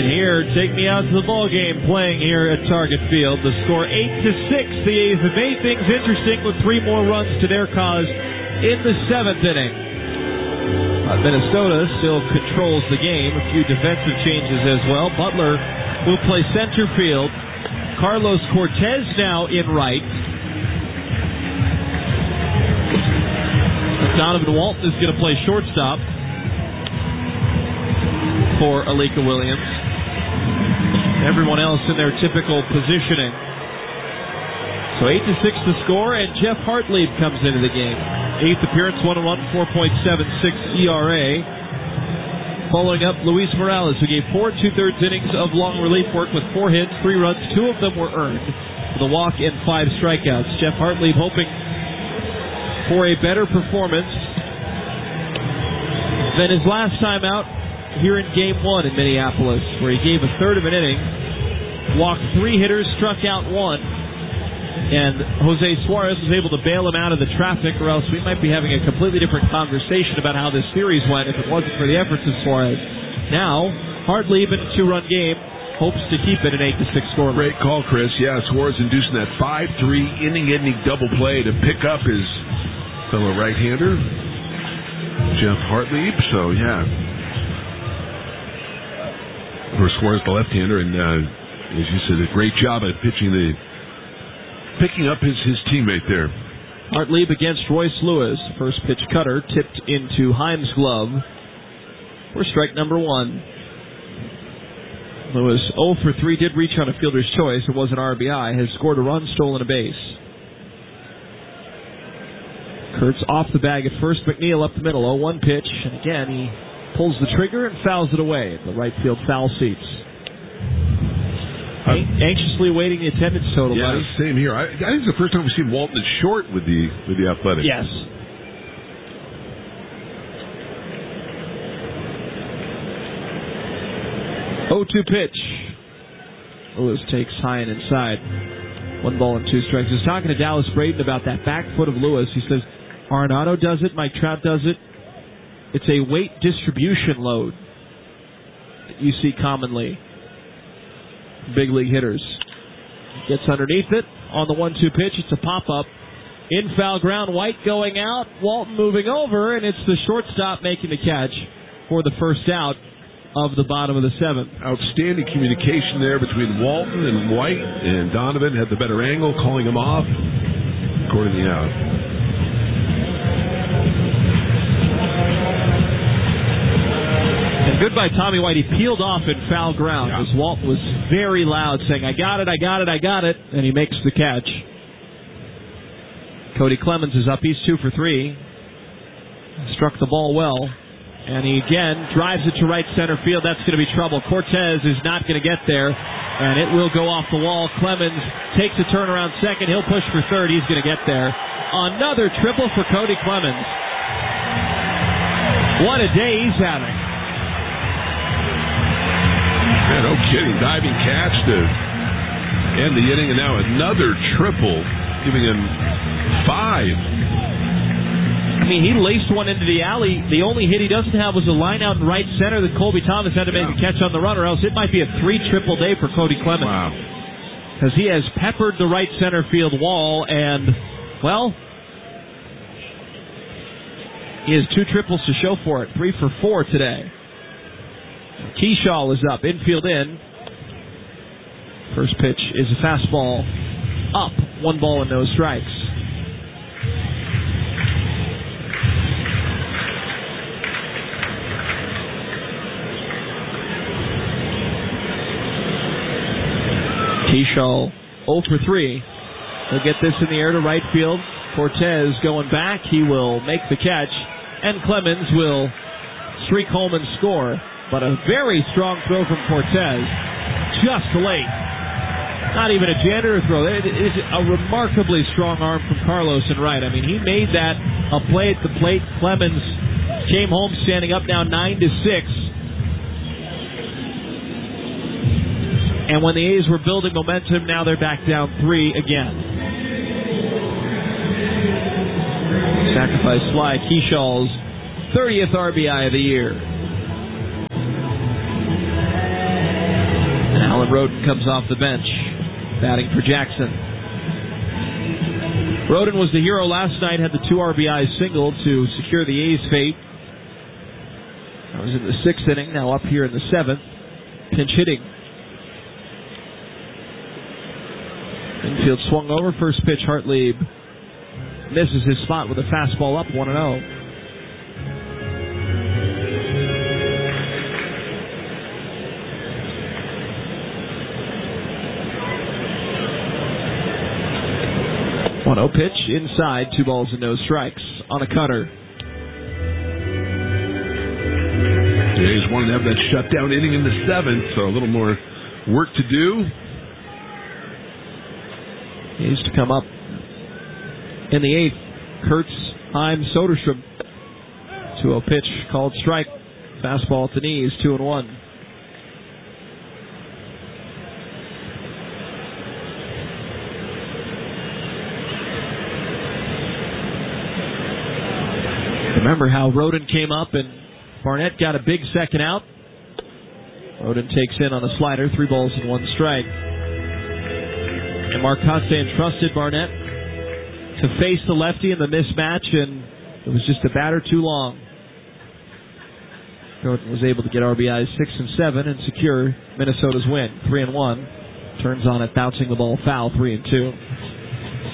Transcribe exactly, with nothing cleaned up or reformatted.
can hear "Take Me Out to the Ball Game" playing here at Target Field. The score eight to six. The A's have made things interesting with three more runs to their cause in the seventh inning. Uh, Minnesota still controls the game. A few defensive changes as well. Butler will play center field. Carlos Cortez now in right. Donovan Walton is going to play shortstop for Alika Williams. Everyone else in their typical positioning. So eight to six to score, and Jeff Hartlieb comes into the game. Eighth appearance, one and one, four point seven six E R A. Following up, Luis Morales, who gave four two-thirds innings of long relief work with four hits, three runs, two of them were earned, with a walk and five strikeouts. Jeff Hartlieb hoping for a better performance than his last time out here in Game one in Minneapolis, where he gave a third of an inning, walked three hitters, struck out one, and Jose Suarez was able to bail him out of the traffic, or else we might be having a completely different conversation about how this series went if it wasn't for the efforts of Suarez. Now, Hartlieb in a two-run game, hopes to keep it an eight to six score. Great call, Chris. Yeah, Suarez inducing that five three inning-ending double play to pick up his fellow right-hander, Jeff Hartlieb. So, yeah. For Suarez, the left-hander, and uh, as you said, a great job at pitching the, picking up his, his teammate there. Hartlieb against Royce Lewis. First pitch cutter tipped into Heim's glove for strike number one. Lewis oh for three, did reach on a fielder's choice. It was an R B I. Has scored a run, stolen a base. Kurtz off the bag at first. McNeil up the middle. oh one pitch. And again, he pulls the trigger and fouls it away at the right field foul seats. Uh, Anxiously awaiting the attendance total, yeah, buddy. Same here. I, I think it's the first time we've seen Walton at short with the with the Athletics. Yes. oh two pitch. Lewis takes high and inside. One ball and two strikes. He's talking to Dallas Braden about that back foot of Lewis. He says, Arenado does it, Mike Trout does it. It's a weight distribution load that you see commonly. Big league hitters. Gets underneath it on the one two pitch. It's a pop-up. In foul ground, White going out. Walton moving over, and it's the shortstop making the catch for the first out of the bottom of the seventh. Outstanding communication there between Walton and White, and Donovan had the better angle, calling him off, recording the out. And good by Tommy White. He peeled off in foul ground yeah. as Walton was very loud, saying, I got it, I got it, I got it, and he makes the catch. Cody Clemens is up. He's two for three. Struck the ball well. And he again drives it to right center field. That's going to be trouble. Cortez is not going to get there, and it will go off the wall. Clemens takes a turn around second. He'll push for third. He's going to get there. Another triple for Cody Clemens. What a day he's having. Yeah, no kidding. Diving catch to end the inning, and now another triple, giving him five. I mean, he laced one into the alley. The only hit he doesn't have was a line out in right center that Colby Thomas had to make yeah. a catch on the run, or else it might be a three-triple day for Cody Clemens. Wow. Because he has peppered the right center field wall, and, well, he has two triples to show for it. Three for four today. Keyshaw is up. Infield in. First pitch is a fastball up. One ball and no strikes. Keyshaw oh for three. He'll get this in the air to right field. Cortez going back. He will make the catch. And Clemens will streak home and score. But a very strong throw from Cortez. Just late. Not even a janitor throw. It is a remarkably strong arm from Carlos in right. I mean, he made that a play at the plate. Clemens came home standing up now nine to six. And when the A's were building momentum, now they're back down three again. Sacrifice fly, Keyshaw's thirtieth R B I of the year. Roden comes off the bench, batting for Jackson. Roden was the hero last night, had the two R B I single to secure the A's fate. That was in the sixth inning, now up here in the seventh. Pinch hitting. Infield swung over, first pitch, Hartlieb misses his spot with a fastball up, one and oh. one oh pitch, inside, two balls and no strikes on a cutter. The A's wanted to have that shutdown inning in the seventh, so a little more work to do. A's to come up in the eighth. Kurtz, Heim, Soderstrom. two oh pitch, called strike. Fastball at the knees, two and one. Remember how Roden came up and Barnett got a big second out. Roden takes in on a slider, three balls and one strike. And Marcotte entrusted Barnett to face the lefty in the mismatch, and it was just a batter too long. Roden was able to get R B Is six and seven and secure Minnesota's win, three and one. Turns on it, bouncing the ball foul, three and two.